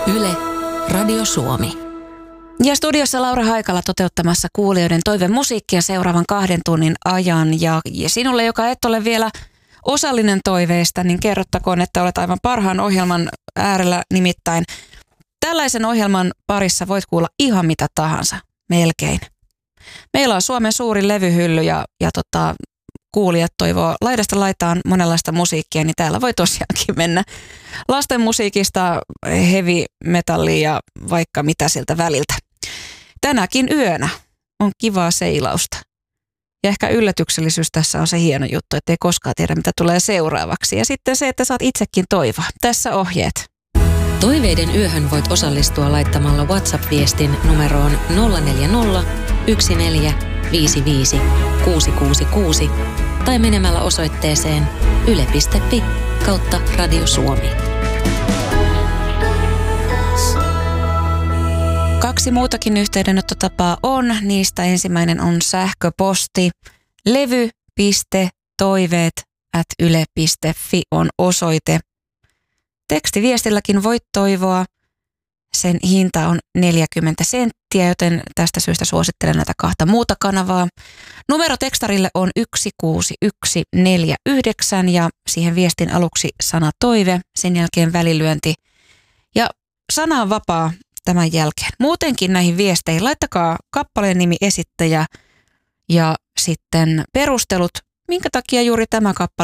Yle, Radio Suomi. Ja studiossa Laura Haikala toteuttamassa kuulijoiden toivemusiikkia seuraavan 2 tunnin ajan. Ja sinulle, joka et ole vielä osallinen toiveista, niin kerrottakoon, että olet aivan parhaan ohjelman äärellä. Nimittäin tällaisen ohjelman parissa voit kuulla ihan mitä tahansa, melkein. Meillä on Suomen suurin levyhylly ja kuulijat toivoo laidasta laitaan monenlaista musiikkia, niin täällä voi tosiaankin mennä lasten musiikista heavy metallia ja vaikka mitä siltä väliltä. Tänäkin yönä on kivaa seilausta. Ja ehkä yllätyksellisyys tässä on se hieno juttu, ettei koskaan tiedä mitä tulee seuraavaksi. Ja sitten se, että saat itsekin toivoa. Tässä ohjeet. Toiveiden yöhön voit osallistua laittamalla WhatsApp-viestin numeroon 040 1455 666 tai menemällä osoitteeseen yle.fi/Radio Suomi. 2 muutakin yhteydenottotapaa on. Niistä ensimmäinen on sähköposti. levy.toiveet@yle.fi on osoite. Tekstiviestilläkin voit toivoa. Sen hinta on 40 senttiä, joten tästä syystä suosittelen näitä 2 muuta kanavaa. Numero tekstarille on 16149 ja siihen viestin aluksi sana toive, sen jälkeen välilyönti ja sana on vapaa tämän jälkeen. Muutenkin näihin viesteihin laittakaa kappaleen nimi, esittäjä ja sitten perustelut, minkä takia juuri tämä kappale